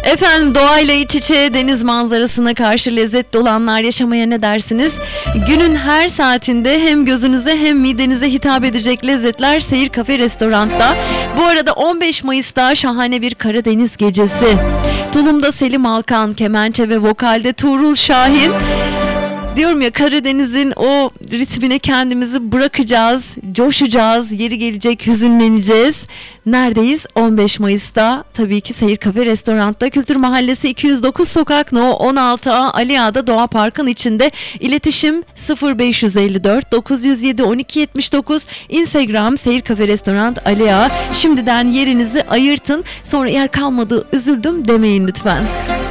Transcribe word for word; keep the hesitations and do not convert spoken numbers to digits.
Efendim, doğayla iç içe, deniz manzarasına karşı lezzet dolanlar yaşamaya ne dersiniz? Günün her saatinde hem gözünüze hem midenize hitap edecek lezzetler Seyir Kafe Restorant'ta. Bu arada on beş Mayıs'ta şahane bir Karadeniz gecesi. Tulum'da Selim Alkan, kemençe ve vokalde Tuğrul Şahin. Diyorum ya, Karadeniz'in o ritmine kendimizi bırakacağız, coşacağız, yeri gelecek hüzünleneceğiz. Neredeyiz? on beş Mayıs'ta tabii ki Seyir Kafe Restorant'ta, Kültür Mahallesi iki yüz dokuz Sokak No on altı A Ali Ağa'da, Doğa Park'ın içinde. İletişim sıfır beş yüz elli dört dokuz yüz yedi on iki yetmiş dokuz. Instagram Seyir Kafe Restorant Ali Ağa. Şimdiden yerinizi ayırtın, sonra yer kalmadı üzüldüm demeyin lütfen.